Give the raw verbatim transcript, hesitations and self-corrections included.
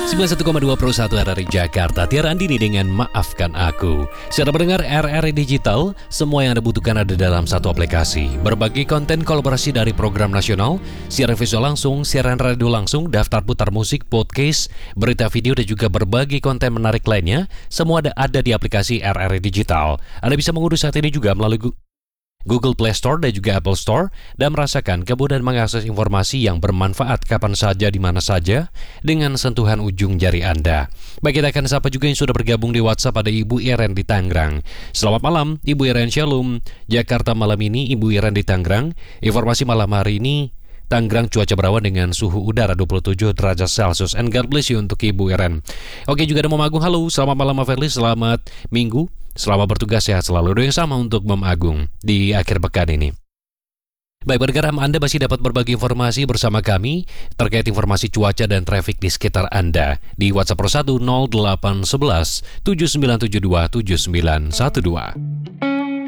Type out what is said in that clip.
sembilan puluh satu koma dua Pro satu R R I Jakarta. Tiara Andini dengan Maafkan Aku. Saudara pendengar R R I Digital, semua yang Anda butuhkan ada dalam satu aplikasi. Berbagai konten kolaborasi dari program nasional, siaran visual langsung, siaran radio langsung, daftar putar musik, podcast, berita video, dan juga berbagai konten menarik lainnya, semua ada, ada di aplikasi R R I Digital. Anda bisa mengunduh saat ini juga melalui Google Play Store dan juga Apple Store dan merasakan kemudahan mengakses informasi yang bermanfaat kapan saja di mana saja dengan sentuhan ujung jari Anda. Baik, kita akan sapa juga yang sudah bergabung di WhatsApp, ada Ibu Iren di Tangerang. Selamat malam Ibu Iren, Shalom. Jakarta malam ini Ibu Iren di Tangerang. Informasi malam hari ini Tangerang cuaca berawan dengan suhu udara dua puluh tujuh derajat Celcius. And God bless you untuk Ibu Iren. Oke, juga ada Mom Agung. Halo, selamat malam Mas Ferli, selamat minggu. Selamat bertugas, sehat selalu. Doa yang sama untuk Mom Agung di akhir pekan ini. Baik, pendengar, Anda masih dapat berbagi informasi bersama kami terkait informasi cuaca dan trafik di sekitar Anda di WhatsApp Pro satu nol delapan satu satu tujuh sembilan tujuh dua tujuh sembilan satu dua.